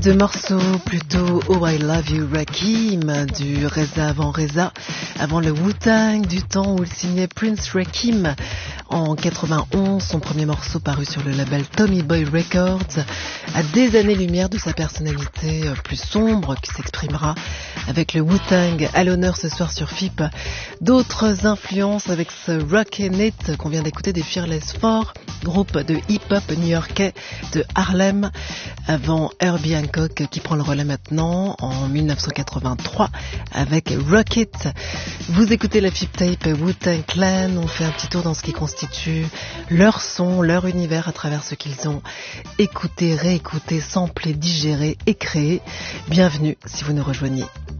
Deux morceaux plutôt Oh I Love You Rakim, du Reza avant le Wu-Tang, du temps où il signait Prince Rakim en 91, son premier morceau paru sur le label Tommy Boy Records, à des années-lumière de sa personnalité plus sombre qui s'exprimera avec le Wu-Tang. À l'honneur ce soir sur FIP, d'autres influences avec ce Rockin' It qu'on vient d'écouter des Fearless Four, groupe de hip-hop new-yorkais de Harlem, avant Herbie Hancock qui prend le relais maintenant en 1983 avec Rock It. Vous écoutez la FIP Tape Wu-Tang Clan, on fait un petit tour dans ce qui constitue leur son, leur univers à travers ce qu'ils ont écouté, réécouté, samplé, digéré et créé. Bienvenue si vous nous rejoignez.